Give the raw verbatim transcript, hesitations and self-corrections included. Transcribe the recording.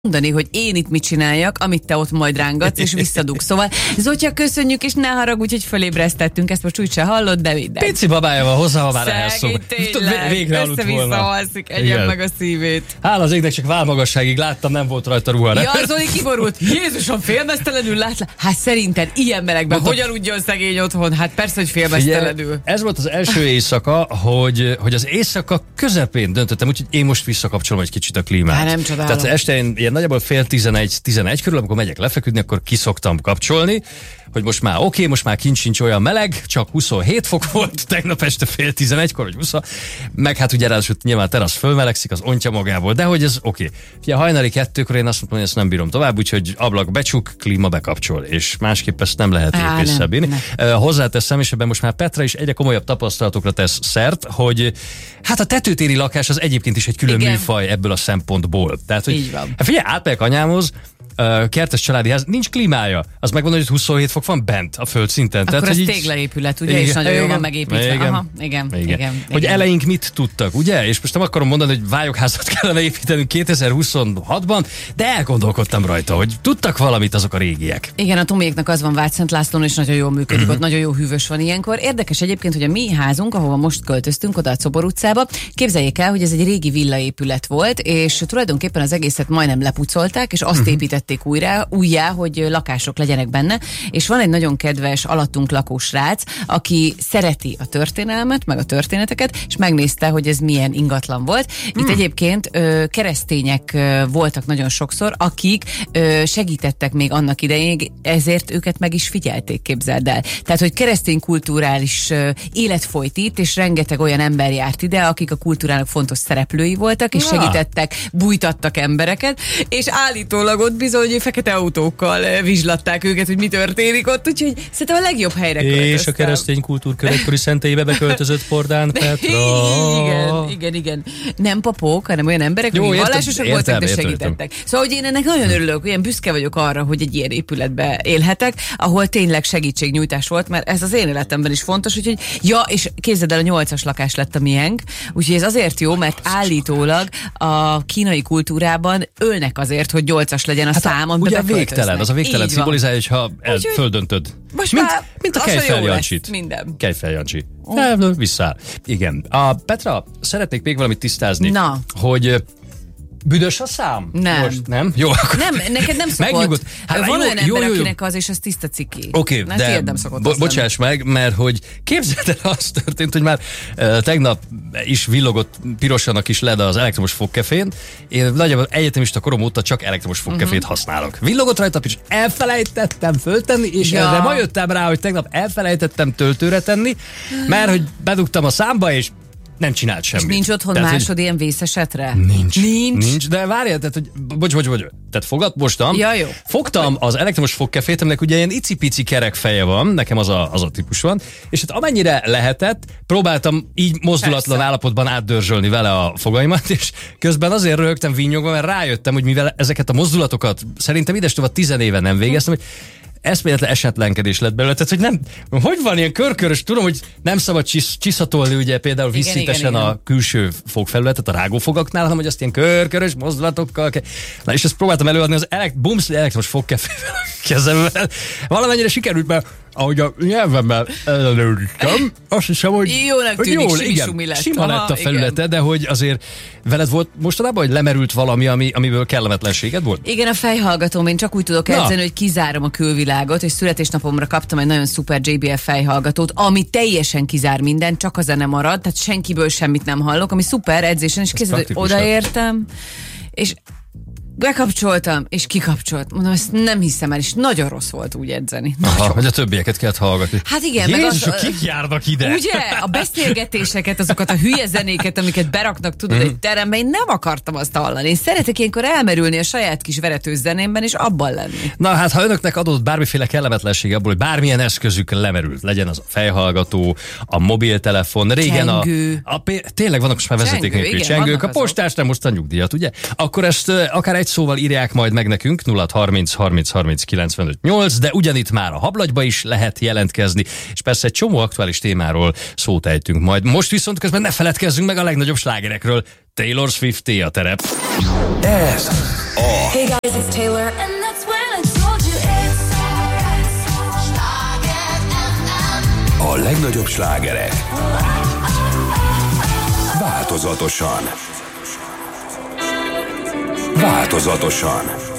mondani, hogy én itt mit csináljak, amit te ott majd rángatsz, és visszadugsz. Szóval Zotya, köszönjük, és ne haragudj, hogy fölébresztettünk, ezt most úgy se hallod, de minden. Pici babája van hozzá, ha már elszok. Végre aludt volna. Össze-vissza egyen meg a szívét. Hála az égnek, csak válmagasságig láttam, nem volt rajta ruha. Ja, Zoli kiborult. Jézusom, félmeztelenül látlak. Hát szerinted ilyen melegben Mondta... hogy aludjon szegény otthon? Hát persze, hogy félmeztelenül. Ez volt az első éjszaka, hogy, hogy az éjszaka közepén döntöttem, úgyhogy én most visszakapcsolom egy kicsit a klímát. Hát nem csodálom. Tehát este én ilyen nagyjából fél tizenegy, tizenegy körül, amikor megyek lefeküdni, akkor kiszoktam kapcsolni, hogy most már oké, okay, most már kint sincs olyan meleg, csak huszonhét fok volt tegnap este fél tizenegykor, vagy húsz, meg hát ugye ráadásul nyilván terasz fölmelegszik, az ontja magából, de hogy ez oké. Okay. Ugye hajnali kettőkor én azt mondtam, hogy ezt nem bírom tovább, úgyhogy ablak becsuk, klíma bekapcsol, és másképp ezt nem lehet épészebb írni. Uh, hozzáteszem, és ebben most már Petra is egyre komolyabb tapasztalatokra tesz szert, hogy hát a tetőtéri lakás az egyébként is egy külön Igen. műfaj ebből a szempontból. Tehát, hogy így van. Hát figyelj, átmegyek anyámhoz, Uh, kertes családi ház, nincs klímája. Az megmondom, hogy huszonhét fok van bent a földszinten. Akkor Tehát, ez így... téglaépület, ugye? Igen, és nagyon igen, jól van megépítve. igen, Aha, igen, igen, igen. igen. Hogy igen. eleink mit tudtak, ugye? És most nem akarom mondani, hogy vályogházat kellene építenünk kétezer-huszonhatban, de elgondolkodtam rajta, hogy tudtak valamit azok a régiek. Igen, a Tomiéknak az van Vácszent Lászlón, és nagyon jól működik, ott nagyon jó hűvös van ilyenkor. Érdekes egyébként, hogy a mi házunk, ahova most költöztünk, oda a Czobor utcába, képzeljék el, hogy ez egy régi villaépület volt, és tulajdonképpen az egészet majdnem lepucolták, és azt építették újra, újjá, hogy lakások legyenek benne, és van egy nagyon kedves alattunk lakó srác, aki szereti a történelmet, meg a történeteket, és megnézte, hogy ez milyen ingatlan volt. Itt hmm. egyébként ö, keresztények ö, voltak nagyon sokszor, akik ö, segítettek még annak idején, ezért őket meg is figyelték, képzeld el. Tehát, hogy keresztény kulturális ö, élet folyt itt, és rengeteg olyan ember járt ide, akik a kultúrának fontos szereplői voltak, és ja. segítettek, bújtattak embereket, és állítólag ott bizony fekete autókkal vizslatták őket, hogy mi történik ott, úgyhogy szerintem a legjobb helyre költöztem. És a keresztény kultúrkör egykori szenteibe beköltözött Pordán Petra. Igen, igen, igen. Nem papok, hanem olyan emberek, akik vallásosak voltak, de segítettek. Szóval, hogy én ennek nagyon örülök, olyan büszke vagyok arra, hogy egy ilyen épületbe élhetek, ahol tényleg segítségnyújtás volt, mert ez az én életemben is fontos, úgyhogy ja, és képzeld el, a nyolcas lakás lett a miénk, úgyhogy ez azért jó, mert állítólag a kínai kultúrában ölnek azért, hogy nyolcas legyen a hát szám, amiben végtelen, az a végtelen szimbolizálja, hogyha el, földöntöd. Most mint, már mint a Kejfel Jancsit. Minden. Kejfel Jancsi. Oh. Vissza. Igen. A Petra, szeretnék még valamit tisztázni. Na. Hogy büdös a szám? Nem. Most nem? Jó, akkor... Nem, neked nem szokott. Megnyugodt. Hát van jó, olyan jó, ember, jó, jó. akinek az, és az tiszta ciki. Oké, okay, de nem szokott bo- bocsáss meg, mert hogy képzeld el, az történt, hogy már uh, tegnap is villogott pirosan a kis led az elektromos fogkefén. Én nagyjából egyetemista korom óta csak elektromos fogkefét uh-huh. használok. Villogott rajta, és elfelejtettem föltenni, és ja. erre ma jöttem rá, hogy tegnap elfelejtettem töltőre tenni, mert hogy bedugtam a számba, és nem csinált semmit. És nincs otthon tehát, másod ilyen vészesetre? Nincs. Nincs? Nincs, de várjál, tehát, hogy bocs, bocs, bocs. Tehát fogad, mostam. Ja, jó. Fogtam az elektromos fogkefét, aminek ugye ilyen icipici kerek feje van, nekem az a, az a típus van, és hát amennyire lehetett, próbáltam így mozdulatlan Persze. állapotban átdörzsölni vele a fogaimat, és közben azért röhögtem vinnyogva, mert rájöttem, hogy mivel ezeket a mozdulatokat szerintem idestova tizenéve nem végeztem, hogy eszméletlen esetlenkedés lett belőle, tehát hogy nem, hogy van ilyen körkörös, tudom, hogy nem szabad csisz, csiszatolni ugye például visszintesen a külső fogfelületet a rágófogaknál, hanem hogy azt ilyen körkörös mozdulatokkal kell. Na és ezt próbáltam előadni az elekt, bumszli elektromos fogkefével a kezemvel. Valamennyire sikerült, mert ahogy a nyelvemmel ellenőriztem, azt hiszem, hogy jónak tűnik, jól, igen, lett. Sima Aha, lett a felülete, igen. De hogy azért veled volt mostanában, hogy lemerült valami, ami, amiből kellemetlenséged volt? Igen, a fejhallgatóm, én csak úgy tudok edzeni, hogy kizárom a külvilágot, és születésnapomra kaptam egy nagyon szuper jé bé ef fejhallgatót, ami teljesen kizár minden, csak a zene marad, tehát senkiből semmit nem hallok, ami szuper edzésen, és készült, hogy odaértem, és bekapcsoltam, és kikapcsolt. Mondom, ezt nem hiszem el, és nagyon rossz volt úgy edzeni. Aha, hogy a többieket kellett hallgatni. Hát igen. Jézus, meg az, kik járnak ide? Ugye? A beszélgetéseket, azokat a hülye zenéket, amiket beraknak, tudod, mm. egy teremben, én nem akartam azt hallani. Én szeretek ilyenkor elmerülni a saját kis veretős zenémben, és abban lenni. Na hát, ha önöknek adott bármiféle kellemetlenség abból, hogy bármilyen eszközük lemerült, legyen az a fejhallgató, a mobiltelefon, régen Csengő. a, a... Tényleg vannak most már vezeték nélküli csengők, a postás nem most a nyugdíjat, ugye? Akkor ezt akár egy szóval írják majd meg nekünk nulla harminc harminc harminc kilencvenöt nyolc, de ugyanitt már a hablagyba is lehet jelentkezni, és persze egy csomó aktuális témáról szót ejtünk majd. Most viszont közben ne feledkezzünk meg a legnagyobb slágerekről. Taylor Swift-té a terep. Ez a Hey guys, it's Taylor, and that's when I told you it's alright. a legnagyobb slágerek. Változatosan. Változatosan.